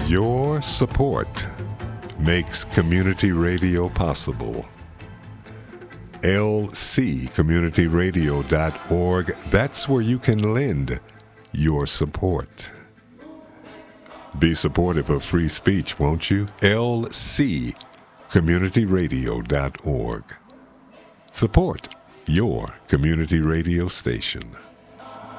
Your support makes community radio possible. lccommunityradio.org, that's where you can lend your support. Be supportive of free speech, won't you? lccommunityradio.org. Support your community radio station.